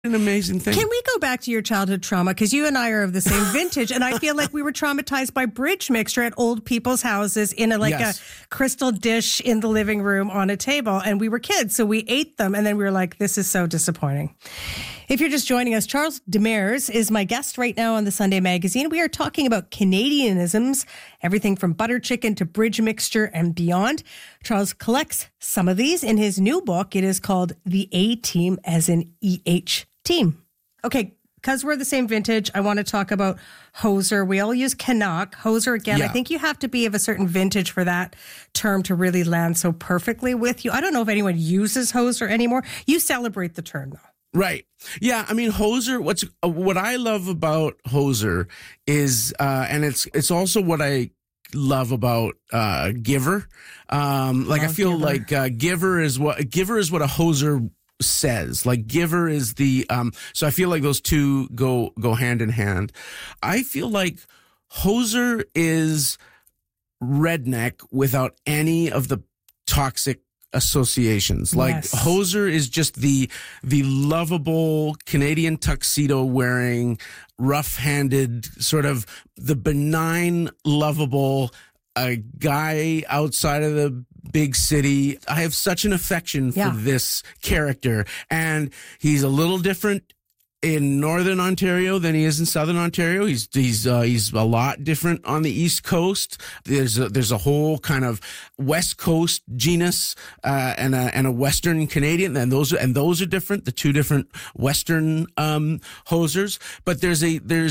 an amazing thing. Can we go back to your childhood trauma? Because you and I are of the same vintage, and I feel like we were traumatized by bridge mixture at old people's houses in a crystal dish in the living room on a table, and we were kids, so we ate them, and then we were like, this is so disappointing. If you're just joining us, Charles Demers is my guest right now on the Sunday Magazine. We are talking about Canadianisms, everything from butter chicken to bridge mixture and beyond. Charles collects some of these in his new book. It is called The A-Team, as in E-H Team. Okay, because we're the same vintage, I want to talk about hoser. We all use Canuck. Hoser, again, yeah. I think you have to be of a certain vintage for that term to really land so perfectly with you. I don't know if anyone uses hoser anymore. You celebrate the term, though. Right. Yeah. I mean, hoser, what I love about hoser is, and it's also what I love about, giver. I feel like, giver is what a hoser says. Like giver is the, so I feel like those two go hand in hand. I feel like hoser is redneck without any of the toxic associations. Like hoser is just the lovable Canadian tuxedo wearing, rough-handed, sort of the benign, lovable guy outside of the big city. I have such an affection for this character, and he's a little different in Northern Ontario than he is in Southern Ontario. He's a lot different on the East Coast. There's a whole kind of West Coast genus, and a Western Canadian, and those are different, the two different Western, hosers. But there's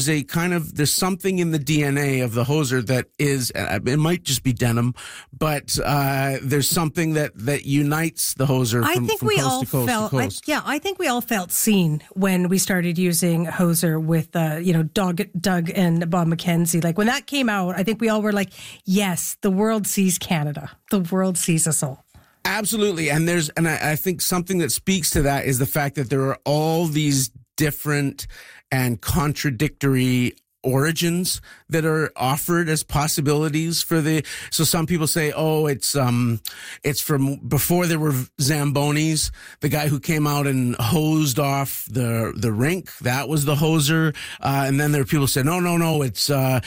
something in the DNA of the hoser that is, it might just be denim, but, there's something that unites the hoser from coast to coast to coast. I think we all felt seen when we started using hoser with, Doug and Bob McKenzie. Like when that came out, I think we all were like, yes, the world sees Canada. The world sees us all. Absolutely. And I think something that speaks to that is the fact that there are all these different and contradictory origins that are offered as possibilities so some people say, it's from before there were Zambonis, the guy who came out and hosed off the rink, that was the hoser. And then there are people who say, no, it's,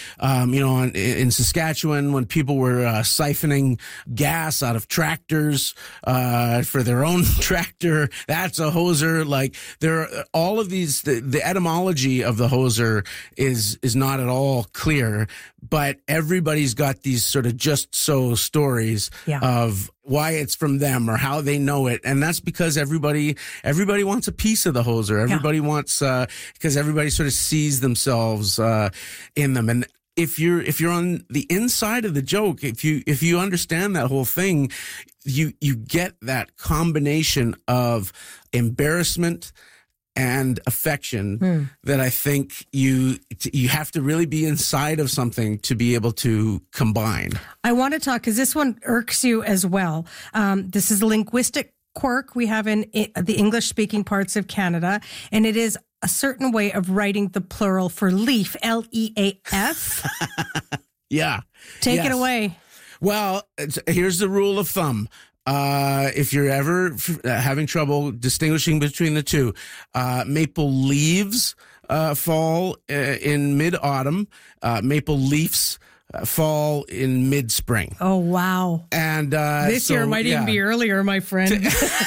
in Saskatchewan when people were, siphoning gas out of tractors, for their own tractor, that's a hoser. Like there are all of these, the etymology of the hoser is not at all clear, but everybody's got these sort of just so stories of why it's from them or how they know it. And that's because everybody wants a piece of the hoser. Everybody wants, because everybody sort of sees themselves, in them. And if you're on the inside of the joke, if you understand that whole thing, you get that combination of embarrassment and affection that I think you have to really be inside of something to be able to combine. I want to talk, because this one irks you as well. This is a linguistic quirk we have in the English-speaking parts of Canada, and it is a certain way of writing the plural for leaf, L-E-A-F. Yeah. Take it away. Well, here's the rule of thumb. If you're ever having trouble distinguishing between the two, maple leaves fall in mid-autumn, maple leafs fall in mid-spring. Oh, wow. And this year might even be earlier, my friend.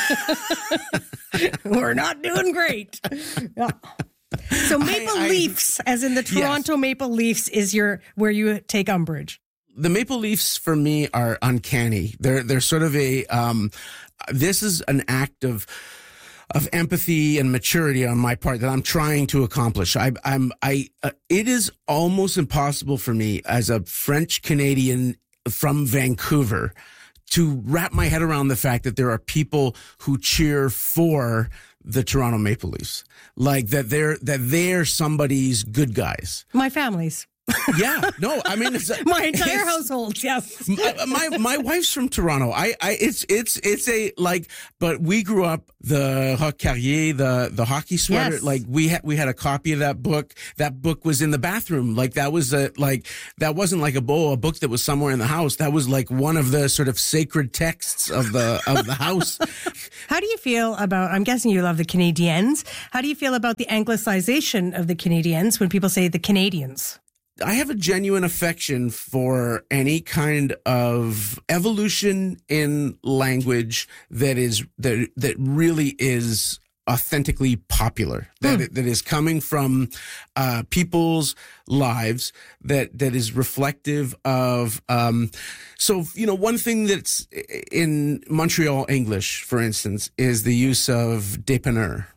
We're not doing great. Yeah. So Maple Leafs, as in the Toronto Maple Leafs, is where you take umbrage. The Maple Leafs for me are uncanny. They're sort of this is an act of empathy and maturity on my part that I'm trying to accomplish. It is almost impossible for me as a French Canadian from Vancouver to wrap my head around the fact that there are people who cheer for the Toronto Maple Leafs, like that they're somebody's good guys. My family's. Yeah, no, I mean, my entire household. Yes, my wife's from Toronto. It's a like, but we grew up the Hockey Carrier, the hockey sweater. Yes. Like we had a copy of that book. That book was in the bathroom. Like that wasn't like a book that was somewhere in the house. That was like one of the sort of sacred texts of the house. How do you feel about? I'm guessing you love the Canadiens. How do you feel about the anglicization of the Canadiens when people say the Canadians? I have a genuine affection for any kind of evolution in language that really is authentically popular, that is coming from people's lives, that is reflective of so one thing that's in Montreal English, for instance, is the use of dépanneur.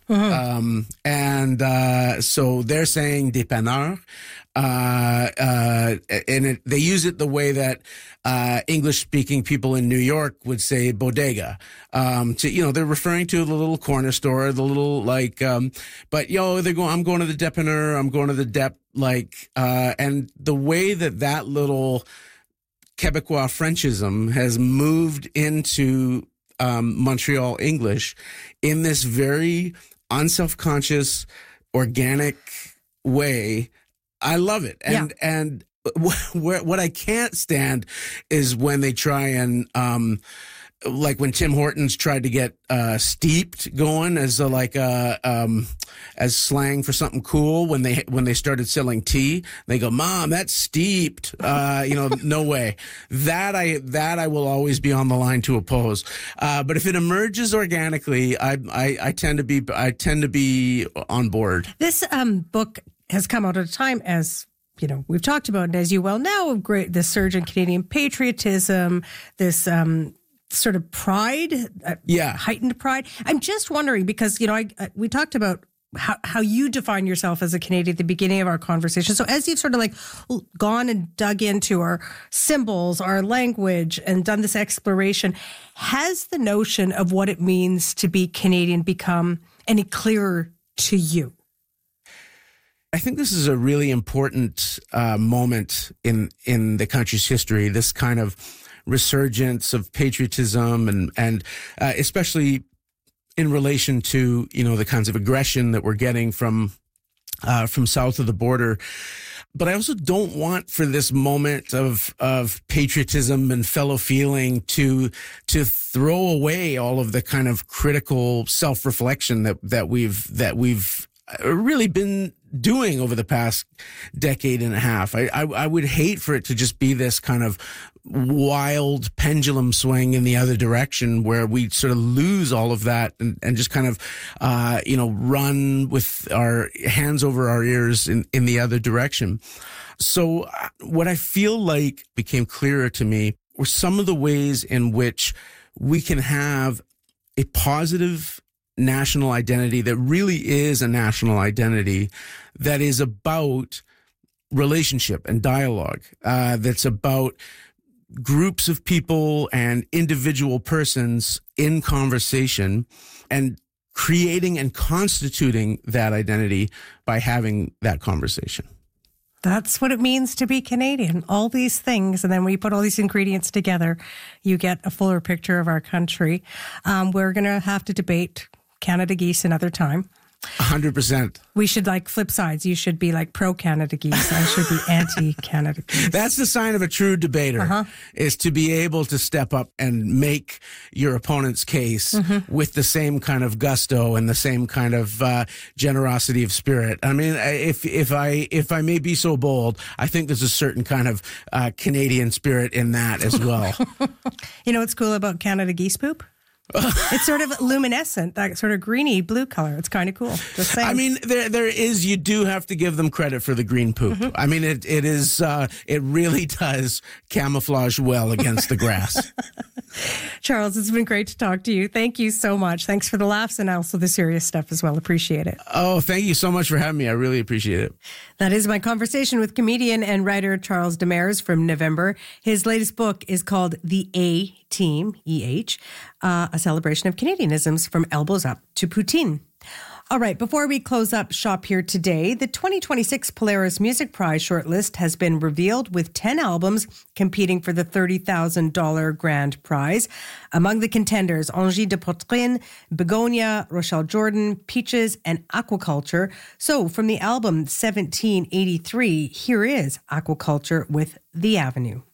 So they're saying dépanneur, and they use it the way that English-speaking people in New York would say bodega. They're referring to the little corner store, the little but I'm going to the dépanneur, I'm going to the dep, and the way that little Quebecois Frenchism has moved into Montreal English in this very unself-conscious, organic way. I love it. And what I can't stand is when they try and like when Tim Hortons tried to get steeped going as as slang for something cool when they started selling tea. They go, "Mom, that's steeped." No way. That I will always be on the line to oppose. But if it emerges organically, I tend to be on board. This book has come out at a time, as we've talked about, and as you well know, this surge in Canadian patriotism, this sort of pride, heightened pride. I'm just wondering because we talked about how you define yourself as a Canadian at the beginning of our conversation. So as you've sort of gone and dug into our symbols, our language, and done this exploration, has the notion of what it means to be Canadian become any clearer to you? I think this is a really important moment in the country's history, this kind of resurgence of patriotism and especially in relation to, the kinds of aggression that we're getting from south of the border. But I also don't want for this moment of patriotism and fellow feeling to throw away all of the kind of critical self-reflection that we've really been doing over the past decade and a half. I would hate for it to just be this kind of wild pendulum swing in the other direction where we sort of lose all of that and just kind of, run with our hands over our ears in the other direction. So what I feel like became clearer to me were some of the ways in which we can have a positive national identity that really is a national identity that is about relationship and dialogue, that's about groups of people and individual persons in conversation and creating and constituting that identity by having that conversation. That's what it means to be Canadian. All these things. And then when you put all these ingredients together, you get a fuller picture of our country. We're going to have to debate Canada Geese another time. 100%. We should flip sides. You should be pro-Canada Geese. I should be anti-Canada Geese. That's the sign of a true debater, is to be able to step up and make your opponent's case with the same kind of gusto and the same kind of generosity of spirit. I mean, if I may be so bold, I think there's a certain kind of Canadian spirit in that as well. You know what's cool about Canada Geese poop? It's sort of luminescent, that sort of greeny blue color. It's kind of cool. Just saying. I mean, you do have to give them credit for the green poop. I mean, it really does camouflage well against the grass. Charles, it's been great to talk to you. Thank you so much. Thanks for the laughs and also the serious stuff as well. Appreciate it. Oh, thank you so much for having me. I really appreciate it. That is my conversation with comedian and writer Charles Demers from November. His latest book is called The A-Team, E-H, a celebration of Canadianisms from elbows up to poutine. All right, before we close up shop here today, the 2026 Polaris Music Prize shortlist has been revealed with 10 albums competing for the $30,000 grand prize. Among the contenders, Angie de Poitrine, Begonia, Rochelle Jordan, Peaches, and Aquaculture. So from the album 1783, here is Aquaculture with The Avenue.